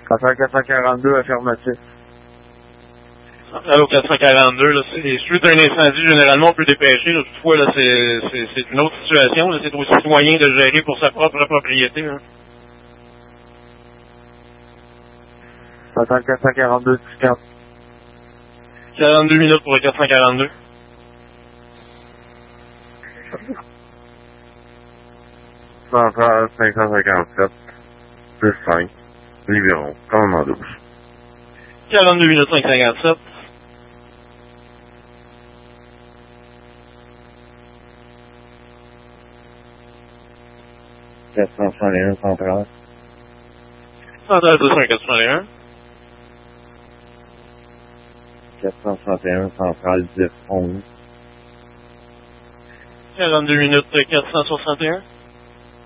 Centrale 442, affirmatif. Centrale au 442, là, c'est suite à un incendie, généralement, on peut dépêcher, là, toutefois, là, c'est une autre situation, là, c'est au citoyen de gérer pour sa propre propriété, hein. Centrale 442, 42 minutes pour le 442. Centrale 557, plus 5, Libéron, commandement 12. 42 minutes 557. Centrale. Centrale 261. 461, centrale 10, 11. 42 minutes 461.